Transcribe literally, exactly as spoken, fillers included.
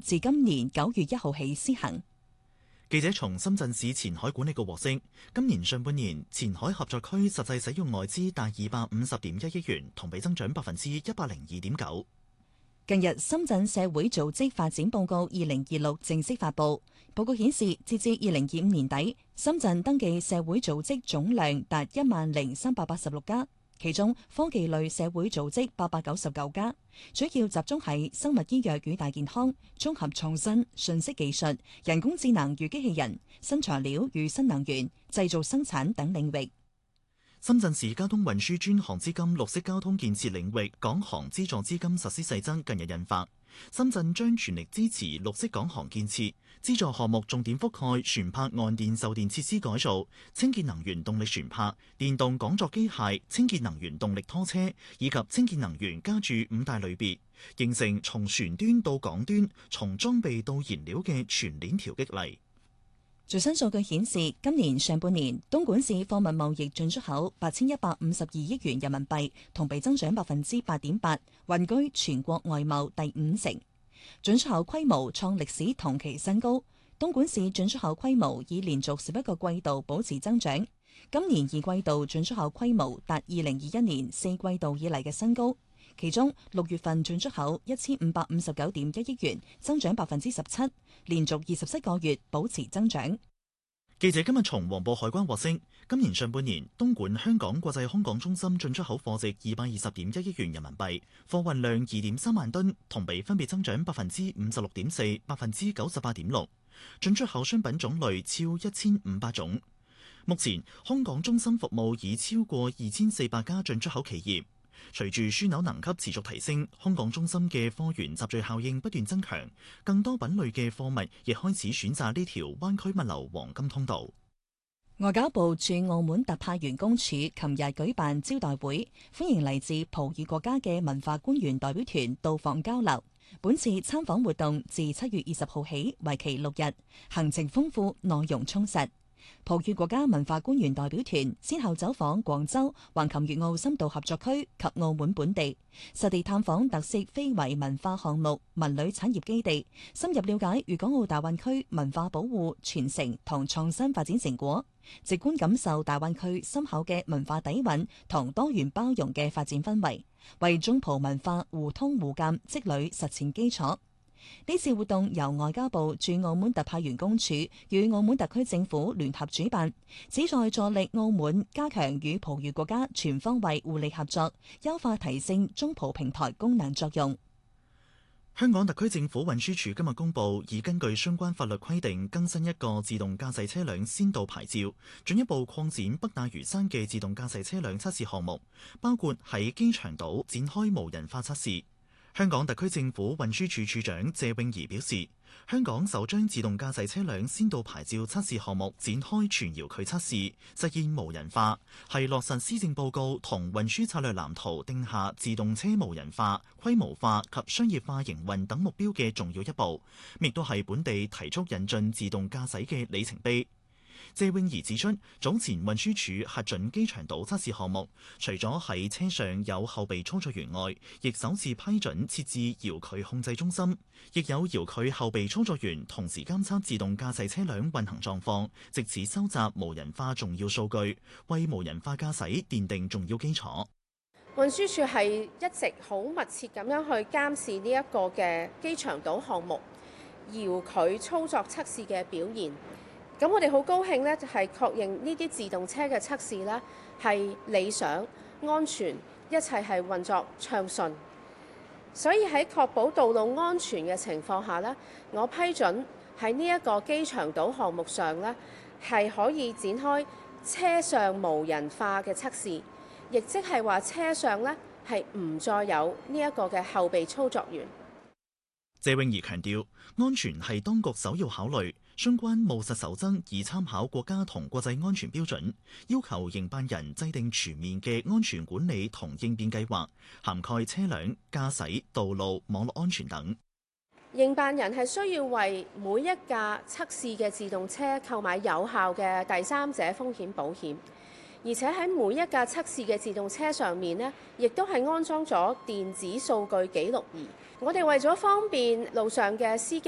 自今年九月一號起施行。 記者從深圳市前海管理局獲悉，今年上半年前海合作區實際使用外資達二百五十點一億元，同比增長百分之一百零二點九。 近日，深圳社會組織發展報告二零二六正式發布。報告顯示，截至二零二五年底，深圳登記社會組織總量達一萬零三百八十六家，其中科技類社會組織八百九十九家，主要集中喺生物醫藥與大健康、綜合創新、信息技術、人工智能與機器人、新材料與新能源、製造生產等領域。 深圳市交通運輸專項資金綠色交通建設領域港航資助資金實施細則近日印發，深圳將全力支持綠色港航建設，資助項目重點覆蓋船舶岸電售電設施改造、清潔能源動力船舶、電動港作機械、清潔能源動力拖車以及清潔能源加注五大類別，形成從船端到港端、從裝備到燃料嘅全鏈條激勵。 最新數據顯示，今年上半年東莞市貨物貿易進出口八千一百五十二億元人民幣，同比增長百分之八點八，穩居全國外貿第五成。進出口規模創歷史同期新高，東莞市進出口規模已連續十一個季度保持增長。今年二季度進出口規模達二零二一年四季度以嚟嘅新高，其中六月份進出口一千五百五十九點一億元，增長百分之十七，連續二十七個月保持增長。 記者今日從黃埔海關獲悉，今年上半年東莞香港國際空港中心進出口貨值二百二十點一億元人民幣，貨運量二點三萬噸，同比分別增長百分之五十六點四、百分之九十八點六，進出口商品種類超一千五百種。目前空港中心服務已超過二千四百家進出口企業。隨住樞紐能級持續提升，空港中心嘅貨源集聚效應不斷增強，更多品類嘅貨物亦開始選擇呢條灣區物流黃金通道。 外交部駐澳門特派員公署琴日舉辦招待會，歡迎嚟自葡語國家嘅文化官員代表團到訪交流。本次參訪活動自七月二十號起，為期六日，行程豐富，內容充實。葡語國家文化官員代表團先後走訪廣州、橫琴粵澳深度合作區及澳門本地，實地探訪特色非遺文化項目、文旅產業基地，深入了解粵港澳大灣區文化保護、傳承同創新發展成果，直觀感受大灣區深厚嘅文化底蘊同多元包容嘅發展氛圍，為中葡文化互通互鑒積累實踐基礎。呢次活動由外交部駐澳門特派員公署與澳門特區政府聯合主辦，旨在助力澳門加強與葡語國家全方位互利合作，優化提升中葡平台功能作用。 香港特區政府運輸署今日公布，已根據相關法律規定更新一個自動駕駛車輛先導牌照，進一步擴展北大嶼山嘅自動駕駛車輛測試項目，包括喺機場島展開無人化測試。香港特區政府運輸署署長謝永儀表示，香港首張自動駕駛車輛先導牌照測試項目展開全遙距測試，實現無人化，係落實施政報告同運輸策略藍圖定下自動車無人化、規模化及商業化營運等目標嘅重要一步，亦都係本地提速引進自動駕駛嘅里程碑。謝永儀指出，早前運輸署核准機場島測試項目，除咗喺車上有後備操作員外，亦首次批准設置遙距控制中心，亦有遙距後備操作員同時監測自動駕駛車輛運行狀況，藉此收集無人化重要數據，為無人化駕駛奠定重要基礎。 運輸署係一直好密切咁樣去監視呢一個嘅機場島項目遙距操作測試嘅表現。咁我哋好高興呢，就係確認呢啲自動車嘅測試呢係理想、安全，一切係運作暢順。所以喺確保道路安全嘅情況下呢，我批准喺呢一個機場島項目上呢，係可以展開車上無人化嘅測試，亦即係話車上呢係唔再有呢一個嘅後備操作員。 謝永儀強調，安全係當局首要考慮。相關務實守則以參考國家同國際安全標準，要求營辦人制定全面嘅安全管理同應變計劃，涵蓋車輛、駕駛、道路、網絡安全等。 營辦人係需要為每一架測試嘅自動車購買有效嘅第三者風險保險，而且喺每一架測試嘅自動車上面呢，亦都係安裝咗電子數據記錄儀。我哋為咗方便路上嘅司機